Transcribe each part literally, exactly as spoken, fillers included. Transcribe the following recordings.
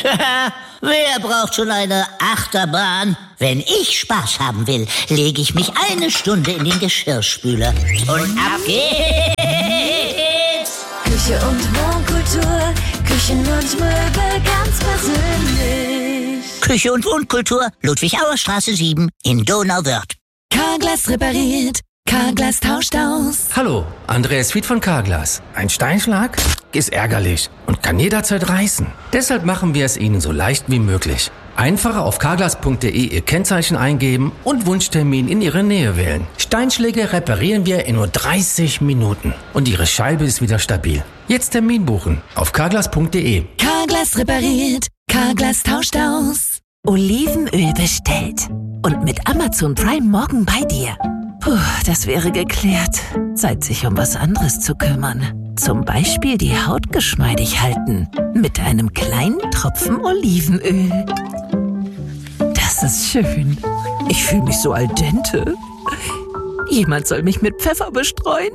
Wer braucht schon eine Achterbahn? Wenn ich Spaß haben will, lege ich mich eine Stunde in den Geschirrspüler. Und ab geht's! Küche und Wohnkultur, Küchen und Möbel ganz persönlich. Küche und Wohnkultur, Ludwig-Auer-Straße sieben in Donauwörth. Carglass repariert, Carglass tauscht aus. Hallo, Andreas Fied von Carglass. Ein Steinschlag ist ärgerlich und kann jederzeit reißen. Deshalb machen wir es Ihnen so leicht wie möglich. Einfacher auf carglass punkt de Ihr Kennzeichen eingeben und Wunschtermin in Ihre Nähe wählen. Steinschläge reparieren wir in nur dreißig Minuten und Ihre Scheibe ist wieder stabil. Jetzt Termin buchen auf carglass punkt de. Carglass repariert, Carglass tauscht aus. Olivenöl bestellt und mit Amazon Prime morgen bei dir. Puh, das wäre geklärt. Zeit, sich um was anderes zu kümmern. Zum Beispiel die Haut geschmeidig halten. Mit einem kleinen Tropfen Olivenöl. Das ist schön. Ich fühle mich so al dente. Jemand soll mich mit Pfeffer bestreuen.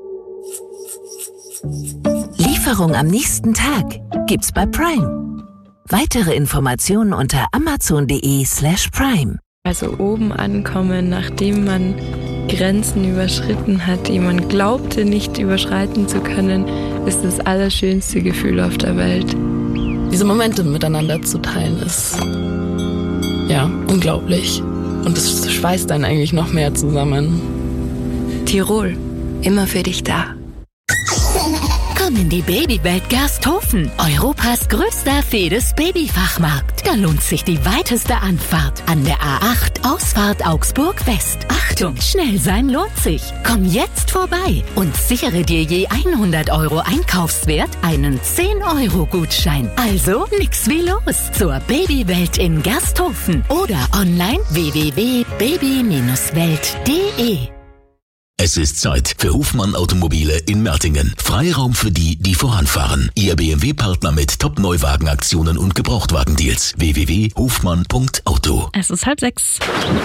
Lieferung am nächsten Tag gibt's bei Prime. Weitere Informationen unter amazon punkt de slash prime. Also oben ankommen, nachdem man Grenzen überschritten hat, die man glaubte nicht überschreiten zu können, ist das allerschönste Gefühl auf der Welt. Diese Momente miteinander zu teilen ist ja unglaublich. Und es schweißt einen eigentlich noch mehr zusammen. Tirol, immer für dich da. Komm in die Babywelt Gersthofen, Europas größter Fedes-Babyfachmarkt. Da lohnt sich die weiteste Anfahrt an der A acht, Ausfahrt Augsburg West. Achtung, schnell sein lohnt sich. Komm jetzt vorbei und sichere dir je hundert Euro Einkaufswert einen zehn Euro Gutschein. Also nix wie los zur Babywelt in Gersthofen oder online w w w punkt baby welt punkt de. Es ist Zeit für Hofmann Automobile in Mertingen. Freiraum für die, die voranfahren. Ihr B M W-Partner mit Top-Neuwagenaktionen und Gebrauchtwagendeals. w w w punkt hofmann punkt auto. Es ist halb sechs.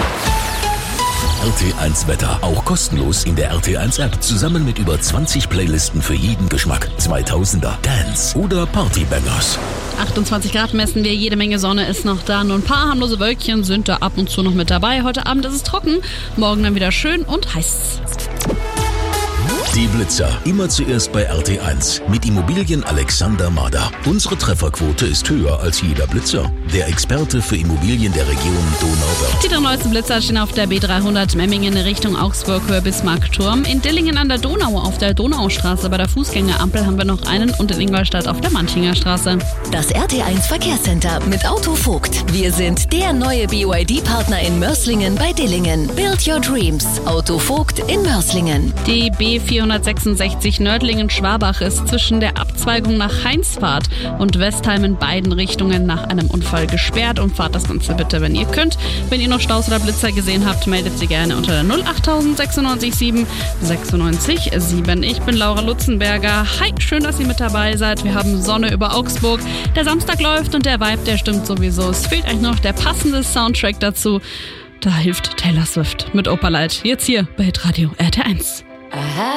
R T eins Wetter, auch kostenlos in der R T eins App. Zusammen mit über zwanzig Playlisten für jeden Geschmack. zweitausender, Dance oder Partybangers. achtundzwanzig Grad messen wir, jede Menge Sonne ist noch da. Nur ein paar harmlose Wölkchen sind da ab und zu noch mit dabei. Heute Abend ist es trocken, morgen dann wieder schön und heiß. Die Blitzer, immer zuerst bei R T eins mit Immobilien Alexander Mader. Unsere Trefferquote ist höher als jeder Blitzer. Der Experte für Immobilien der Region Donauwörth. Die drei neuesten Blitzer stehen auf der B dreihundert Memmingen Richtung Augsburg, Höhe Bismarckturm. In Dillingen an der Donau auf der Donaustraße bei der Fußgängerampel haben wir noch einen und in Ingolstadt auf der Manchinger Straße. Das R T eins Verkehrscenter mit Autovogt. Wir sind der neue B Y D-Partner in Mörs-Lingen bei Dillingen. Build your dreams. Autovogt in Mörs-Lingen. Die B vierhundertsechsundsechzig Nördlingen-Schwabach ist zwischen der Abzweigung nach Heinsfahrt und Westheim in beiden Richtungen nach einem Unfall gesperrt und fahrt das Ganze bitte, wenn ihr könnt. Wenn ihr noch Staus oder Blitzer gesehen habt, meldet sie gerne unter der null acht sechsundneunzig sieben sechsundneunzig sieben. Ich bin Laura Lutzenberger. Hi, schön, dass ihr mit dabei seid. Wir haben Sonne über Augsburg. Der Samstag läuft und der Vibe, der stimmt sowieso. Es fehlt eigentlich noch der passende Soundtrack dazu. Da hilft Taylor Swift mit Opalite. Jetzt hier bei Hitradio R T eins. Aha.